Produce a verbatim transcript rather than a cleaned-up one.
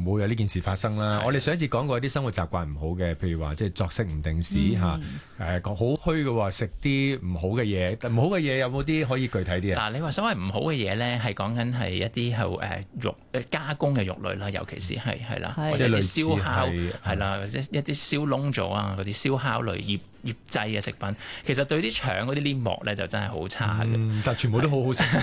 唔會有呢件事發生啦。我哋上一次講過啲生活習慣唔好嘅，譬如話即係作息唔定時嚇，誒講好虛嘅喎，食啲唔好嘅嘢，唔好嘅嘢有冇啲可以具體啲啊？ 嗱，你話所謂唔好嘅嘢咧，係講緊係一啲係誒肉加工嘅肉類啦，尤其是係係啦，或者啲燒烤係啦，或者一啲燒燶咗啊嗰啲燒烤類醃醃製嘅食品，其實對啲腸嗰啲黏膜咧就真係好差嘅、嗯。 但全部都好好食。